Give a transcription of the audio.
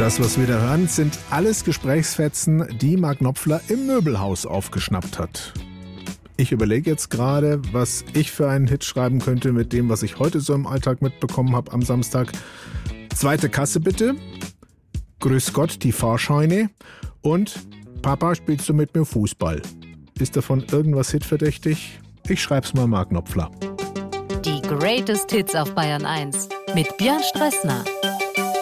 Das, was wir da hören, sind alles Gesprächsfetzen, die Mark Knopfler im Möbelhaus aufgeschnappt hat. Ich überlege jetzt gerade, was ich für einen Hit schreiben könnte mit dem, was ich heute so im Alltag mitbekommen habe am Samstag. Zweite Kasse bitte. Grüß Gott, die Fahrscheine. Und Papa, spielst du mit mir Fußball? Ist davon irgendwas hitverdächtig? Ich schreib's mal Mark Knopfler. Die Greatest Hits auf Bayern 1 mit Björn Strössner.